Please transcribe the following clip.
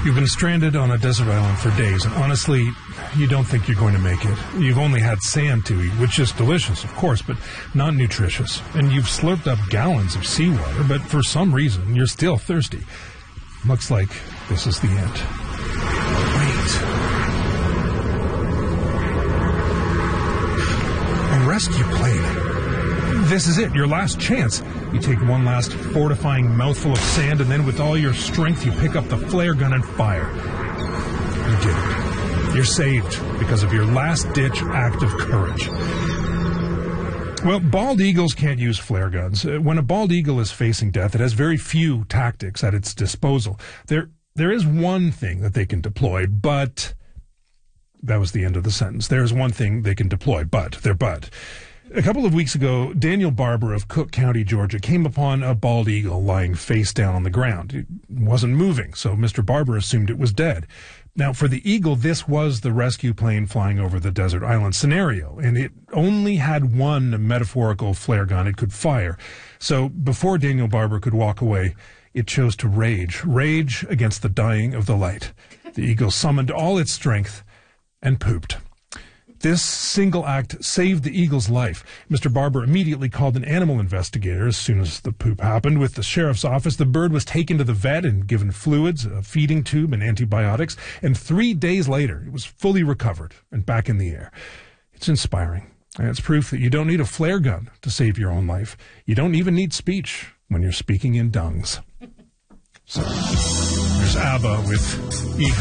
You've been stranded on a desert island for days, and honestly, you don't think you're going to make it. You've only had sand to eat, which is delicious, of course, but not nutritious. And you've slurped up gallons of seawater, but for some reason, you're still thirsty. Looks like this is the end. Wait. A rescue plane. This is it, your last chance. You take one last fortifying mouthful of sand, and then with all your strength, you pick up the flare gun and fire. You did it. You're saved because of your last-ditch act of courage. Well, bald eagles can't use flare guns. When a bald eagle is facing death, it has very few tactics at its disposal. There is one thing that they can deploy, but... That was the end of the sentence. There is one thing they can deploy, but. A couple of weeks ago, Daniel Barber of Cook County, Georgia, came upon a bald eagle lying face down on the ground. It wasn't moving, so Mr. Barber assumed it was dead. Now, for the eagle, this was the rescue plane flying over the desert island scenario, and it only had one metaphorical flare gun it could fire. So before Daniel Barber could walk away, it chose to rage against the dying of the light. The eagle summoned all its strength and pooped. This single act saved the eagle's life. Mr. Barber immediately called an animal investigator as soon as the poop happened. With the sheriff's office, the bird was taken to the vet and given fluids, a feeding tube, and antibiotics. And 3 days later, it was fully recovered and back in the air. It's inspiring. And it's proof that you don't need a flare gun to save your own life. You don't even need speech when you're speaking in dungs. So, there's ABBA with Eagle.